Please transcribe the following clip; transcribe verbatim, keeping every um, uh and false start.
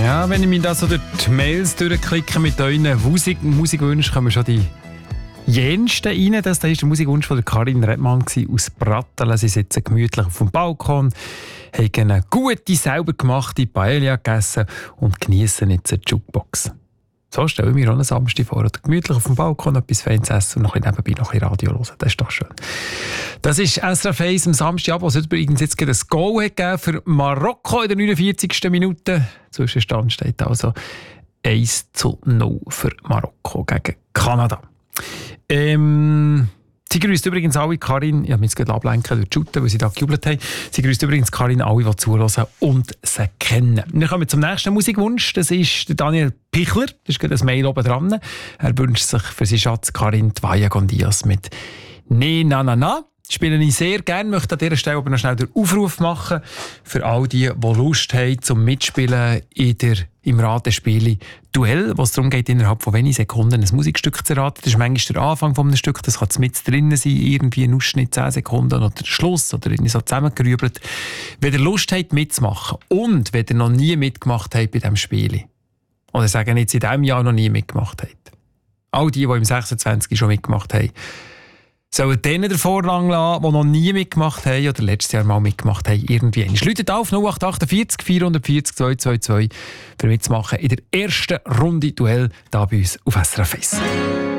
Ja, wenn ich mich da so durch die Mails durchklicke mit euren Musik- Musikwünschen, kommen schon die jensten rein. Das war der Musikwunsch von der Karin Redmann aus Brattelen. Sie sitzen gemütlich auf dem Balkon, haben eine gute, selber gemachte Paella gegessen und genießen jetzt eine Jukebox. So stelle ich mir auch einen Samstag vor. Oder gemütlich auf dem Balkon etwas Feines essen und noch nebenbei noch ein Radio hören. Das ist doch schön. Das ist S R F eins am Samstag, wo es übrigens jetzt ein Goal hat gegeben für Marokko in der neunundvierzigsten Minute. Zwischenstand steht also eins zu null für Marokko gegen Kanada. Ähm... Sie grüßt übrigens alle Karin, ich habe mich jetzt gerade ablenken durch die Shooter, weil sie da gejubelt haben. Sie grüßt übrigens Karin alle, die zuhören und sie kennen. Wir kommen zum nächsten Musikwunsch. Das ist der Daniel Pichler. Das ist gerade ein Mail oben dran. Er wünscht sich für seinen Schatz Karin Tvaya Gondias mit «Ne, na, na, na». Spiele ich sehr gerne. Ich möchte an dieser Stelle aber noch schnell den Aufruf machen für all die, die Lust haben zum Mitspielen in der, im Ratespiel Duell, wo es darum geht, innerhalb von wenigen Sekunden ein Musikstück zu raten. Das ist manchmal der Anfang von einem Stück, das kann mit drinnen sein, irgendwie ein Ausschnitt, zehn Sekunden oder der Schluss oder irgendwie so zusammengerübelt. Wenn ihr Lust habt, mitzumachen und wenn ihr noch nie mitgemacht habt bei diesem Spiel, oder sagen jetzt in diesem Jahr noch nie mitgemacht habt, all die, die im sechsundzwanzig schon mitgemacht haben, sollen denen den Vorrang lassen, die noch nie mitgemacht haben oder letztes Jahr mal mitgemacht haben, irgendwie. Läutet auf null acht acht vier vier vier zwei zwei zwei für mitzumachen in der ersten Runde Duell hier bei uns auf S R F eins.